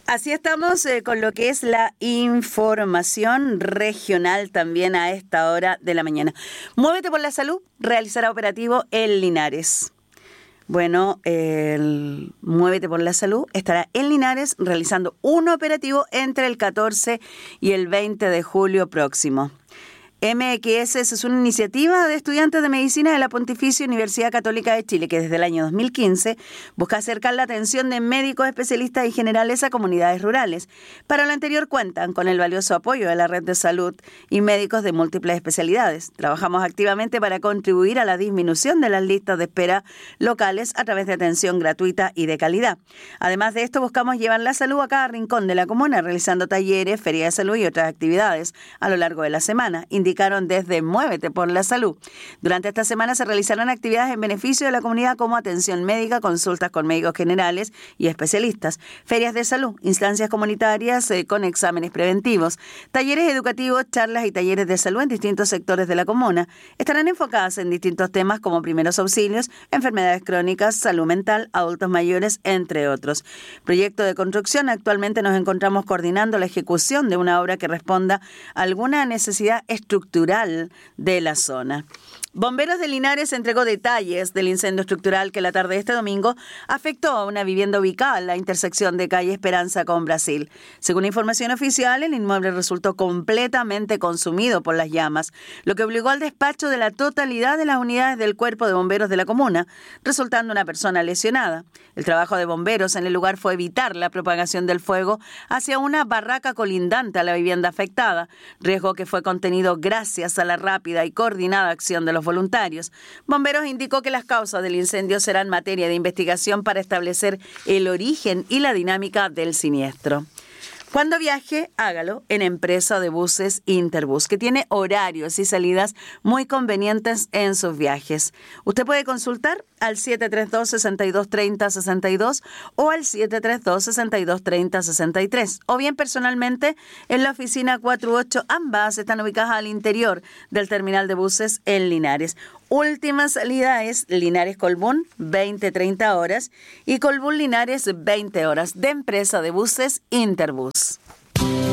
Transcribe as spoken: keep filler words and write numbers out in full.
Así estamos eh, con lo que es la información regional también a esta hora de la mañana. Muévete por la Salud realizará operativo en Linares. Bueno, el Muévete por la Salud estará en Linares realizando un operativo entre el catorce y el veinte de julio próximo. M X S es una iniciativa de estudiantes de medicina de la Pontificia Universidad Católica de Chile que desde el año dos mil quince busca acercar la atención de médicos especialistas y generales a comunidades rurales. Para lo anterior cuentan con el valioso apoyo de la red de salud y médicos de múltiples especialidades. Trabajamos activamente para contribuir a la disminución de las listas de espera locales a través de atención gratuita y de calidad. Además de esto, buscamos llevar la salud a cada rincón de la comuna, realizando talleres, ferias de salud y otras actividades a lo largo de la semana. Indicaron desde Muévete por la Salud. Durante esta semana se realizarán actividades en beneficio de la comunidad como atención médica, consultas con médicos generales y especialistas, ferias de salud, instancias comunitarias eh, con exámenes preventivos, talleres educativos, charlas y talleres de salud en distintos sectores de la comuna. Estarán enfocadas en distintos temas como primeros auxilios, enfermedades crónicas, salud mental, adultos mayores, entre otros. Proyecto de construcción. Actualmente nos encontramos coordinando la ejecución de una obra que responda a alguna necesidad estructural de la zona. Bomberos de Linares entregó detalles del incendio estructural que la tarde de este domingo afectó a una vivienda ubicada en la intersección de calle Esperanza con Brasil. Según información oficial, el inmueble resultó completamente consumido por las llamas, lo que obligó al despacho de la totalidad de las unidades del Cuerpo de Bomberos de la comuna, resultando una persona lesionada. El trabajo de bomberos en el lugar fue evitar la propagación del fuego hacia una barraca colindante a la vivienda afectada, riesgo que fue contenido gracias a la rápida y coordinada acción de los voluntarios. Bomberos indicó que las causas del incendio serán materia de investigación para establecer el origen y la dinámica del siniestro. Cuando viaje, hágalo en Empresa de Buses Interbus, que tiene horarios y salidas muy convenientes en sus viajes. Usted puede consultar al siete tres dos, seis dos tres cero, seis dos o al siete tres dos, seis dos tres cero, seis tres, o bien personalmente en la oficina cuarenta y ocho. Ambas están ubicadas al interior del terminal de buses en Linares. Última salida es Linares-Colbún, veinte a treinta horas, y Colbún-Linares, veinte horas, de Empresa de Buses Interbus.